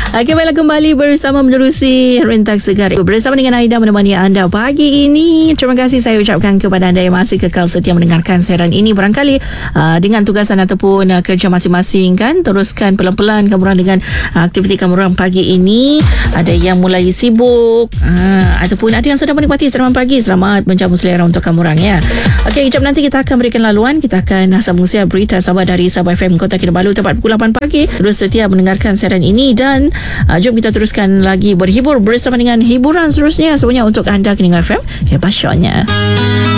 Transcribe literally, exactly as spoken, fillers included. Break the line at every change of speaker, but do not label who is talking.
Okey, baiklah, kembali bersama menerusi Rentak Segar bersama dengan Aida menemani anda pagi ini. Terima kasih saya ucapkan kepada anda yang masih kekal setia mendengarkan siaran ini. Barangkali uh, dengan tugasan ataupun uh, kerja masing-masing kan, teruskan pelan-pelan kamu orang dengan uh, aktiviti kamu orang pagi ini. Ada yang mulai sibuk uh, ataupun ada yang sedang menikmati sarapan pagi. Selamat menjamu selera untuk kamu orang ya. Okey, kejap nanti kita akan berikan laluan. Kita akan uh, sambung siar berita Sabah dari Sabah F M Kota Kinabalu tepat pukul lapan pagi. Terus setia mendengarkan siaran ini dan uh, jom kita teruskan lagi berhibur bersama dengan hiburan seterusnya semuanya untuk anda Keningan F M. Ya, pasyoknya.